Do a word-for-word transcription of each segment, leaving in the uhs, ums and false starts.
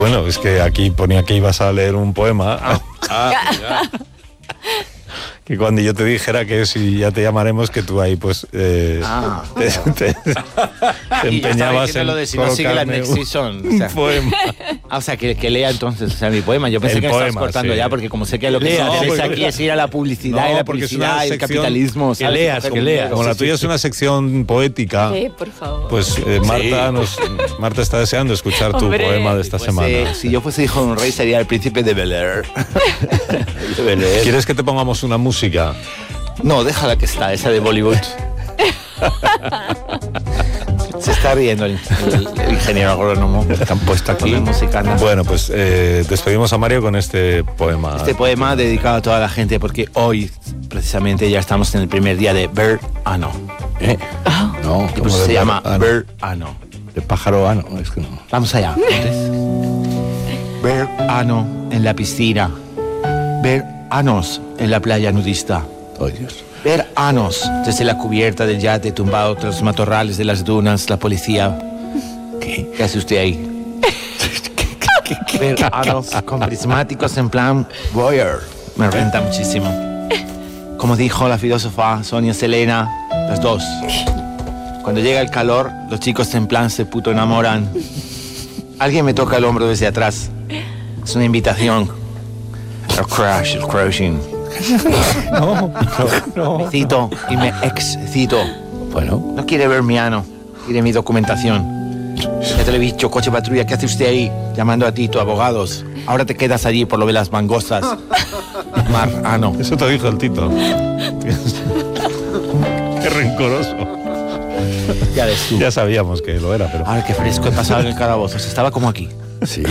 Bueno, es que aquí ponía que ibas a leer un poema. Ah, ah, ya. Que cuando yo te dijera que si ya te llamaremos, que tú ahí pues eh, Ah. te, te, te empeñabas en lo de si no sigue la colocarme next un, season. O un sea, poema. ah, o sea, que, que lea entonces, o sea, mi poema. Yo pensé El que me estabas poema, cortando sí. ya, porque como sé que lo que Lea, se interesa porque- aquí es ir a la publicidad No, y la porque es una publicidad y el sección- capitalismo. que ¿sabes? leas, Coger que un leas. libro. Como la tuya es una sección poética, Sí, por favor. pues eh, Marta, nos, Marta está deseando escuchar tu Hombre. poema de esta Pues, semana. eh, si yo fuese hijo de un rey sería el príncipe de Bel Air. De Bel Air. ¿Quieres que te pongamos una música? No, déjala que está, esa de Bollywood. Se está riendo el, el- el ingeniero agrónomo. Están puesta aquí. Con la música, ¿no? Bueno, pues eh, despedimos a Mario con este poema. Este poema dedicado a toda la gente porque hoy, precisamente, ya estamos en el primer día de verano. ¿Eh? No, Y pues de se llama verano? verano. de pájaro ano, es que no. Vamos allá. Verano en la piscina. Veranos en la playa nudista. Oh, Dios. Veranos desde la cubierta del yate tumbado tras los matorrales de las dunas, la policía. ¿Qué, ¿Qué hace usted ahí? Veranos con prismáticos en plan voyeur. Me renta muchísimo. Como dijo la filósofa Sonia Selena, las dos. Cuando llega el calor, los chicos en plan se puto enamoran. Alguien me toca el hombro desde atrás. Es una invitación. El crash, el crashing. No, no, Me cito y me excito. Bueno, No quiere ver mi ano, quiere mi documentación. Ya te lo he dicho, coche patrulla, ¿qué hace usted ahí? Llamando a Tito, abogados. Ahora te quedas allí por lo de las mangostas. Mar, ano. Eso te dijo el Tito. Qué rencoroso. Ya ves tú. Ya sabíamos que lo era, pero... Ahora qué fresco he pasado en el calabozo. Estaba como aquí. sí,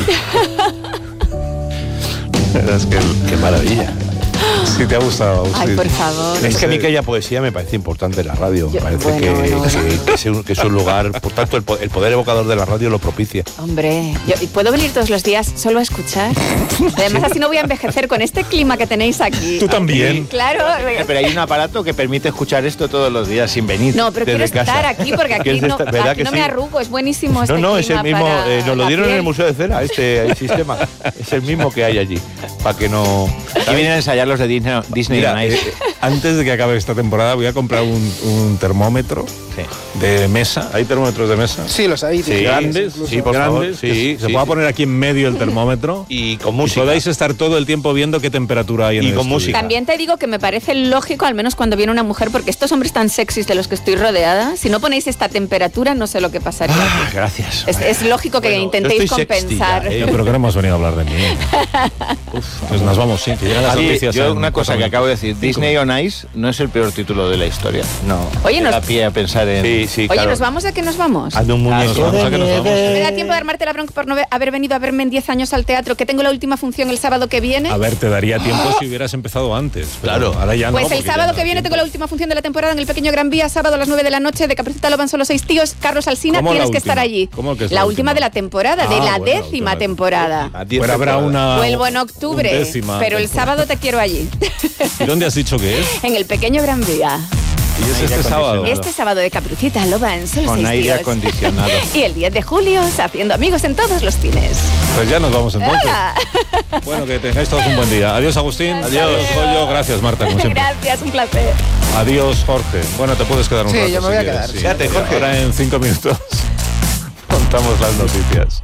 Es que qué maravilla. si te ha gustado. Ay, sí. por favor. Es que a mí que haya poesía me parece importante en la radio. Me Yo- parece bueno, que, bueno, bueno. que- que es un, que es un lugar, por tanto, el, po- el poder evocador de la radio lo propicia. Hombre, yo, ¿y puedo venir todos los días solo a escuchar? Además, así no voy a envejecer con este clima que tenéis aquí. Tú también. Claro. Eh, Pero hay un aparato que permite escuchar esto todos los días sin venir. No, pero quiero desde casa. estar aquí porque aquí ¿Quieres no, estar- verdad aquí que no sí? me arrugo. Es buenísimo este No, no, es el clima mismo, para eh, nos lo la dieron en piel. el Museo de Cera, este el sistema. Es el mismo que hay allí. Para que no. Aquí vienen a ensayar los de Disney, Disney on Mira, Ice. eh, antes de que acabe esta temporada voy a comprar un, un termómetro Sí. de mesa. ¿Hay termómetros de mesa? Sí, los hay. Sí, Grandes, sí, por grandes, favor, que sí, se sí, pueda sí. poner aquí en medio el termómetro Y con y música. podáis estar todo el tiempo viendo qué temperatura hay en Y el con estudio. música. También te digo que me parece lógico, al menos cuando viene una mujer, porque estos hombres tan sexys de los que estoy rodeada, si no ponéis esta temperatura, no sé lo que pasaría. Ah, gracias. Es, es lógico que Bueno, intentéis yo estoy sexy compensar. ya, ¿eh? Ya, pero que no hemos venido a hablar de mí. Pues nos vamos, sí, que llegan las Oye, noticias. yo en una cosa que cuatro acabo de decir, minutos. Disney on Ice no es el peor título de la historia. No. Oye, Me nos, da pie a pensar en... Sí, sí, oye, claro. ¿nos vamos de que nos vamos? Hazme un muñeco. Nos vamos, ¿a que nos vamos? ¿Me da tiempo de armarte la bronca por no ve- haber venido a verme en diez años al teatro, que tengo la última función el sábado que viene? A ver, te daría tiempo si hubieras empezado antes. pero Claro. Ahora ya no. Pues el porque ya sábado no que da viene tiempo. tengo la última función de la temporada en el Pequeño Gran Vía, sábado a las nueve de la noche, de Caperucita lo van solo seis tíos, Carlos Alsina, ¿Cómo tienes la que estar última? allí. ¿Cómo que es la la última última? de la temporada, de Ah, la bueno, la décima última. temporada. A diez Pero habrá temporadas. una. Vuelvo en octubre, undécima pero el temporada. sábado te quiero allí, ¿Y dónde has dicho que es? en el Pequeño Gran Vía. Y es este sábado. Este sábado de Caperucita lo van solo Con seis aire tíos. acondicionado. Y el diez de julio, haciendo amigos en todos los cines. Pues ya nos vamos entonces. ¡Hala! Bueno, que tengáis todos un buen día. Adiós, Agustín. Adiós, Goyo. Gracias, Marta, como siempre. Gracias, un placer. Adiós, Jorge. Bueno, te puedes quedar un Sí, rato. yo me si voy a quieres, quedar. sí. Quédate, Jorge. Ahora en cinco minutos contamos las noticias.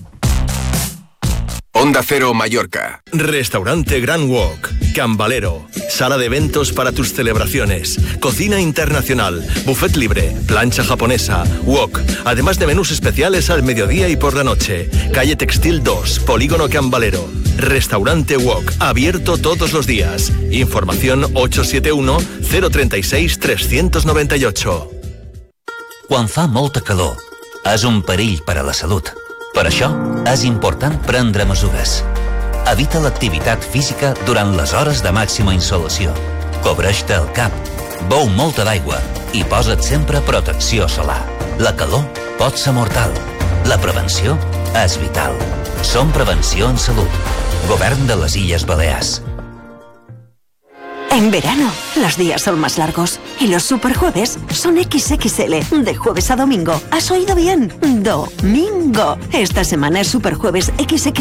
Onda Cero Mallorca. Restaurante Grand Wok, Cambalero, sala de eventos para tus celebraciones, cocina internacional, buffet libre, plancha japonesa, wok, además de menús especiales al mediodía y por la noche. Calle Textil dos, Polígono Cambalero. Restaurante Wok, abierto todos los días. Información ocho siete uno, cero tres seis, tres nueve ocho. Quan fa molta calor, és un perill per a la salut. Per això, és important prendre mesures. Evita l'activitat física durant les hores de màxima insolació. Cobreix-te el cap, beu molta d'aigua i posa't sempre protecció solar. La calor pot ser mortal. La prevenció és vital. Som Prevenció en Salut. Govern de les Illes Balears. En verano, los días son más largos y los superjueves son equis equis ele, de jueves a domingo. ¿Has oído bien? Domingo. Esta semana es superjueves equis equis ele.